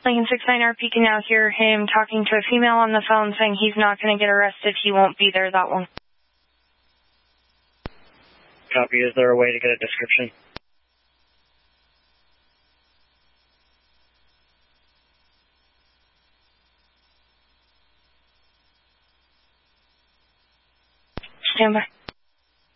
Lincoln 69RP can now hear him talking to a female on the phone saying he's not going to get arrested. He won't be there that long. Copy. Is there a way to get a description? Stand by.